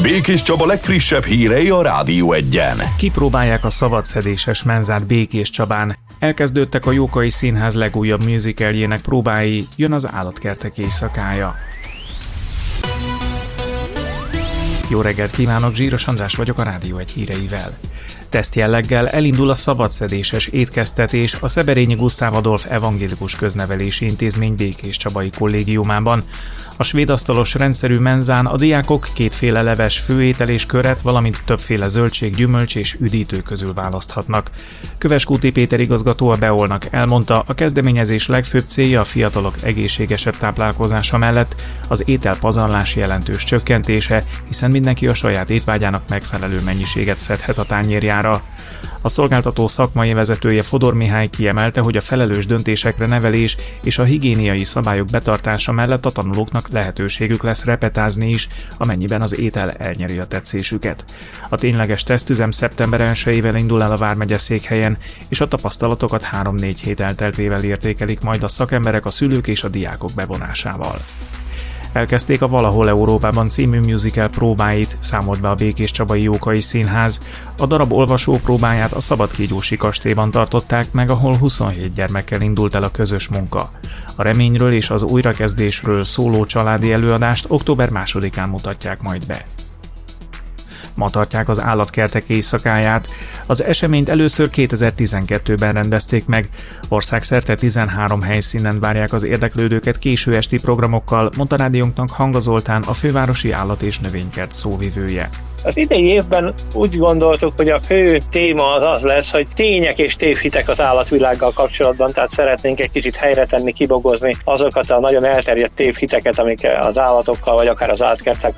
Békés Csaba legfrissebb hírei a Rádió Egyen. Kipróbálják a szabadszedéses menzát Békés Csabán. Elkezdődtek a Jókai Színház legújabb musicaljének próbái, jön az Állatkertek éjszakája. Jó reggelt kívánok, Zsíros András vagyok a Rádió Egy híreivel. Tesztjelleggel elindul a szabadszedéses étkeztetés a Szeberényi Gusztáv Adolf Evangélikus Köznevelési Intézmény Békés Csabai kollégiumában. A svédasztalos rendszerű menzán a diákok kétféle leves, főétel és köret, valamint többféle zöldség, gyümölcs és üdítő közül választhatnak. Köveskúti Péter igazgató a Beolnak elmondta, a kezdeményezés legfőbb célja a fiatalok egészségesebb táplálkozása mellett az ételpazarlás jelentős csökkentése, hiszen mindenki a saját étvágyának megfelelő mennyiséget szedhet a tányérjára. A szolgáltató szakmai vezetője Fodor Mihály kiemelte, hogy a felelős döntésekre nevelés és a higiéniai szabályok betartása mellett a tanulóknak lehetőségük lesz repetázni is, amennyiben az étel elnyeri a tetszésüket. A tényleges tesztüzem szeptember 1-ével indul el a vármegye székhelyen, és a tapasztalatokat 3-4 hét elteltével értékelik majd a szakemberek a szülők és a diákok bevonásával. Elkezdték a Valahol Európában című musical próbáit, számolt be a Békés Csabai Jókai Színház. A darab olvasó próbáját a Szabadkígyósi kastélyban tartották meg, ahol 27 gyermekkel indult el a közös munka. A reményről és az újrakezdésről szóló családi előadást október 2-án mutatják majd be. Ma tartják az Állatkertek éjszakáját. Az eseményt először 2012-ben rendezték meg. Országszerte 13 helyszínen várják az érdeklődőket késő esti programokkal, mondta rádiónknak Hanga Zoltán, a fővárosi állat- és növénykert szóvivője. Az idei évben úgy gondoltuk, hogy a fő téma az lesz, hogy tények és tévhitek az állatvilággal kapcsolatban, tehát szeretnénk egy kicsit helyre tenni, kibogozni azokat a nagyon elterjedt tévhiteket, amik az állatokkal vagy akár az állatkertek